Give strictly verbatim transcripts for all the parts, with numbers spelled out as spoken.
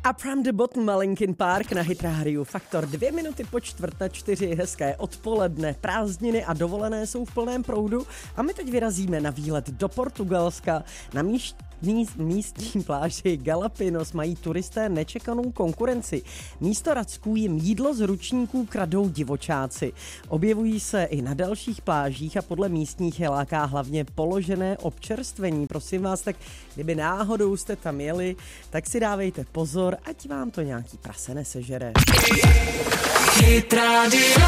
Up from the bottom, Linkin Park na Hit Radio Faktor. Dvě minuty po čtvrt na čtyři, hezké odpoledne, prázdniny a dovolené jsou v plném proudu a my teď vyrazíme na výlet do Portugalska. Na míst, míst, místní pláži Galapinos mají turisté nečekanou konkurenci. Místo racků jim jídlo z ručníků kradou divočáci. Objevují se i na dalších plážích a podle místních je láká hlavně položené občerstvení. Prosím vás, tak kdyby náhodou jste tam jeli, tak si dávejte pozor, ať vám to nějaký prase nesežere. Hit Radio.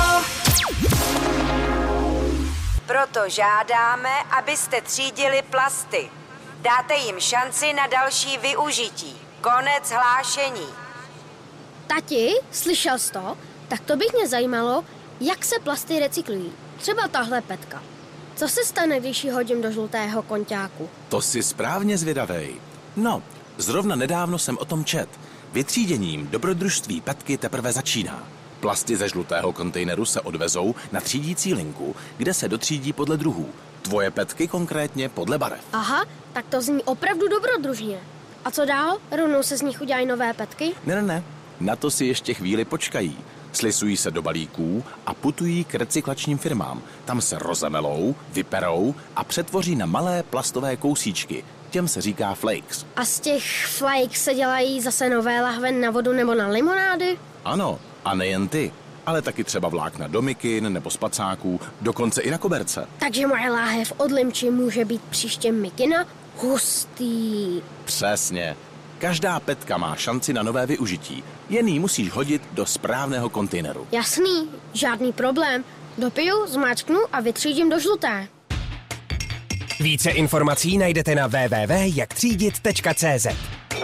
Proto žádáme, abyste třídili plasty. Dáte jim šanci na další využití. Konec hlášení. Tati, slyšel jsi to? Tak to bych mě zajímalo, jak se plasty recyklují. Třeba tahle petka. Co se stane, když ji hodím do žlutého konťáku? To jsi správně zvědavej. No, zrovna nedávno jsem o tom čet. Vytříděním dobrodružství petky teprve začíná. Plasty ze žlutého kontejneru se odvezou na třídící linku, kde se dotřídí podle druhů. Tvoje petky konkrétně podle barev. Aha, tak to zní opravdu dobrodružně. A co dál? Rovnou se z nich udělají nové petky? Ne, ne, ne. Na to si ještě chvíli počkají. Slisují se do balíků a putují k recyklačním firmám. Tam se rozemelou, vyperou a přetvoří na malé plastové kousíčky. Těm se říká flakes. A z těch flakes se dělají zase nové lahve na vodu nebo na limonády? Ano, a nejen ty, ale taky třeba vlákna do mikin nebo spacáků, dokonce i na koberce. Takže moje láhev od limči může být příště mikina? Hustý. Přesně. Každá petka má šanci na nové využití. Jen ji musíš hodit do správného kontejneru. Jasný, žádný problém. Dopiju, zmáčknu a vytřídím do žluté. Více informací najdete na w w w tečka jak třídit tečka c z.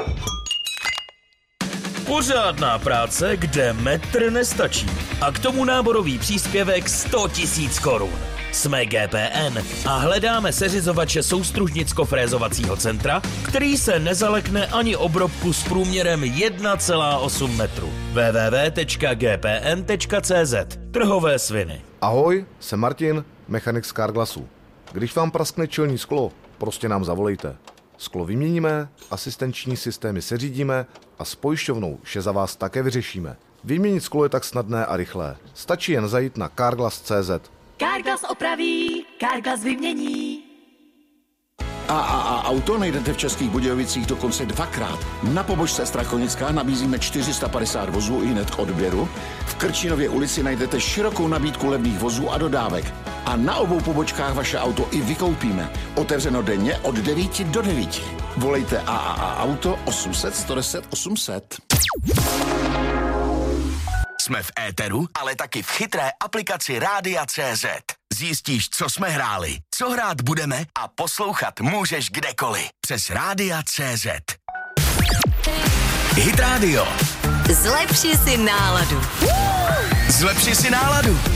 Pořádná práce, kde metr nestačí. A k tomu náborový příspěvek sto tisíc korun. Jsme G P N a hledáme seřizovače soustružnicko-frézovacího centra, který se nezalekne ani obrobku s průměrem jedna celá osm metru. w w w tečka g p n tečka c z. Trhové sviny. Ahoj, jsem Martin, mechanik z Carglassu. Když vám praskne čelní sklo, prostě nám zavolejte. Sklo vyměníme, asistenční systémy seřídíme a s pojišťovnou vše za vás také vyřešíme. Vyměnit sklo je tak snadné a rychlé. Stačí jen zajít na carglass tečka c z. Carglass opraví, Carglass vymění. A A A Auto najdete v Českých Budějovicích dokonce dvakrát. Na pobočce Strachonická nabízíme čtyři sta padesát vozů i hned k odběru. V Krčinově ulici najdete širokou nabídku levných vozů a dodávek. A na obou pobočkách vaše auto i vykoupíme. Otevřeno denně od devíti do devíti. Volejte A A A Auto osm set sto deset osm set. Jsme v éteru, ale taky v chytré aplikaci Rádia tečka cé zet. Zjistíš, co jsme hráli, co hrát budeme a poslouchat můžeš kdekoliv. Přes Rádia tečka cé zet. Hit Radio. Zlepši si náladu. Zlepši si náladu.